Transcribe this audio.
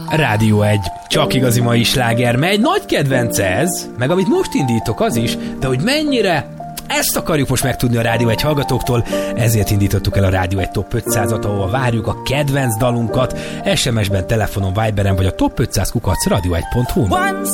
Rádió 1. Csak igazi mai sláger megy. Nagy kedvence ez, meg amit most indítok az is, de hogy mennyire, ezt akarjuk most megtudni a Rádió 1 hallgatóktól, ezért indítottuk el a Rádió 1 Top 500-at, ahol várjuk a kedvenc dalunkat, SMS-ben, telefonon, Viberen vagy a top500 @radio1.hu.